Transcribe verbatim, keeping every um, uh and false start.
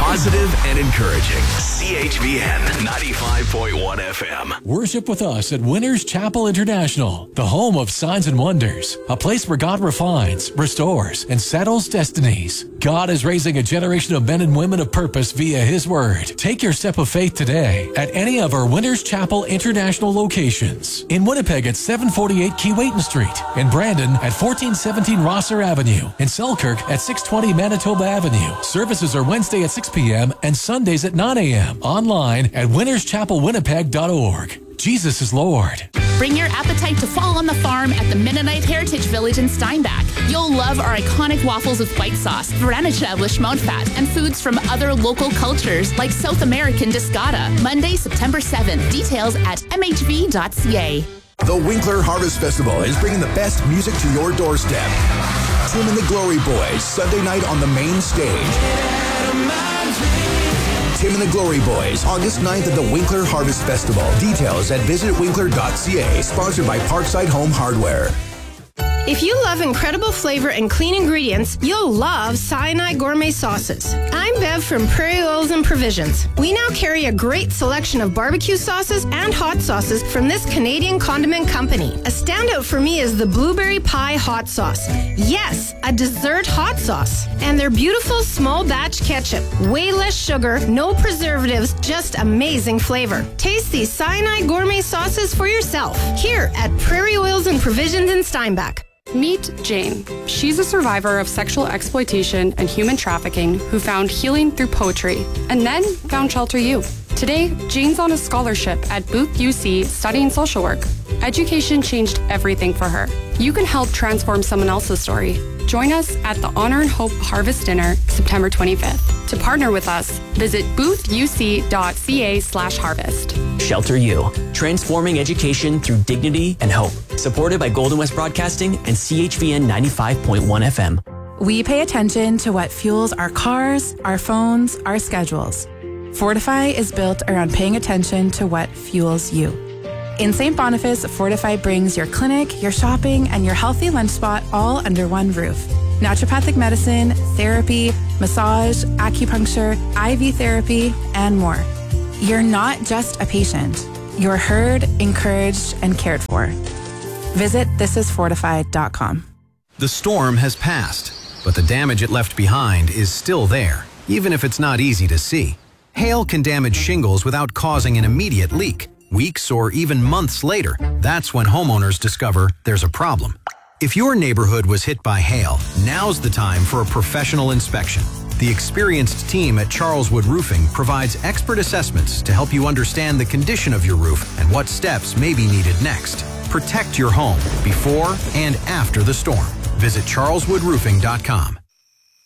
Positive and encouraging. C H V N ninety-five point one F M. Worship with us at Winners Chapel International, the home of signs and wonders, a place where God refines, restores, and settles destinies. God is raising a generation of men and women of purpose via His Word. Take your step of faith today at any of our Winners Chapel International locations. In Winnipeg at seven forty-eight Keewatin Street, in Brandon at fourteen seventeen Rosser Avenue, in Selkirk at six twenty Manitoba Avenue. Services are Wednesday at six p.m. and Sundays at nine a.m. Online at winners chapel winnipeg dot org. Jesus is Lord. Bring your appetite to fall on the farm at the Mennonite Heritage Village in Steinbach. You'll love our iconic waffles with white sauce, Verenice with schmont fat, and foods from other local cultures like South American discada. Monday, September seventh. Details at m h v dot c a. The Winkler Harvest Festival is bringing the best music to your doorstep. Tim and the Glory Boys, Sunday night on the main stage. Tim and the Glory Boys, August ninth at the Winkler Harvest Festival. Details at visit winkler dot c a. Sponsored by Parkside Home Hardware. If you love incredible flavor and clean ingredients, you'll love Sinai Gourmet Sauces. I'm Bev from Prairie Oils and Provisions. We now carry a great selection of barbecue sauces and hot sauces from this Canadian condiment company. A standout for me is the Blueberry Pie Hot Sauce. Yes, a dessert hot sauce. And their beautiful small batch ketchup. Way less sugar, no preservatives, just amazing flavor. Taste these Sinai Gourmet Sauces for yourself here at Prairie Oils and Provisions in Steinbach. Meet Jane. She's a survivor of sexual exploitation and human trafficking who found healing through poetry and then found Shelter U. Today, Jane's on a scholarship at Booth U C studying social work. Education changed everything for her. You can help transform someone else's story. Join us at the Honor and Hope Harvest Dinner, September twenty-fifth. To partner with us, visit booth u c dot c a slash harvest. Shelter U, transforming education through dignity and hope. Supported by Golden West Broadcasting and C H V N ninety-five point one F M. We pay attention to what fuels our cars, our phones, our schedules. Fortify is built around paying attention to what fuels you. In Saint Boniface, Fortify brings your clinic, your shopping, and your healthy lunch spot all under one roof. Naturopathic medicine, therapy, massage, acupuncture, I V therapy, and more. You're not just a patient. You're heard, encouraged, and cared for. Visit this is fortified dot com. The storm has passed, but the damage it left behind is still there, even if it's not easy to see. Hail can damage shingles without causing an immediate leak. Weeks or even months later, that's when homeowners discover there's a problem. If your neighborhood was hit by hail, now's the time for a professional inspection. The experienced team at Charleswood Roofing provides expert assessments to help you understand the condition of your roof and what steps may be needed next. Protect your home before and after the storm. Visit charleswood roofing dot com.